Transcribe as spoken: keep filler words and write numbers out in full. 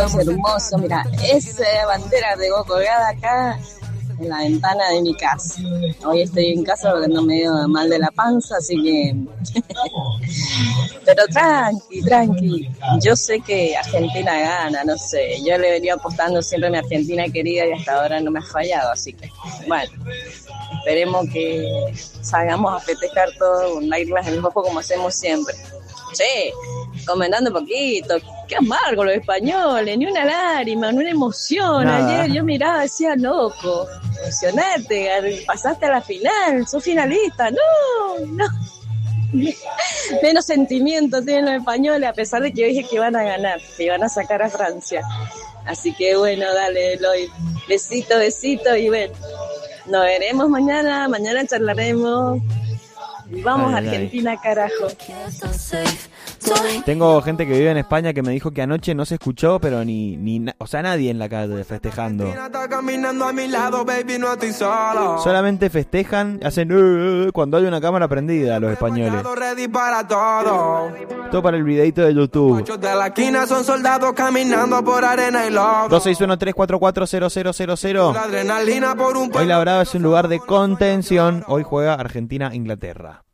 es hermoso. Mira, esa bandera tengo colgada acá en la ventana de mi casa. Hoy estoy en casa porque no me dio mal de la panza, así que... Pero tranqui, tranqui. Yo sé que Argentina gana, no sé. Yo le venía apostando siempre a mi Argentina querida y hasta ahora no me ha fallado, así que... Bueno, esperemos que salgamos a festejar todo con lágrimas en el ojo como hacemos siempre. Che, comentando un poquito, qué amargo los españoles, ni una lágrima, ni una emoción. Nada. Ayer yo miraba, decía, loco, emocionate, pasaste a la final, sos finalista. No, no. Menos sentimiento tienen los españoles, a pesar de que yo dije que iban a ganar, que iban a sacar a Francia. Así que bueno, dale, Eloy, besito, besito, y bueno, nos veremos mañana, mañana charlaremos. Vamos a Argentina, ay. Carajo. Tengo gente que vive en España que me dijo que anoche no se escuchó, pero ni, ni o sea, nadie en la calle festejando. Solamente festejan, hacen uh, uh, cuando hay una cámara prendida los españoles. Todo para el videito de YouTube. dos seis uno tres cuatro cuatro cero cero cero cero. Hoy La Brava es un lugar de contención. Hoy juega Argentina-Inglaterra.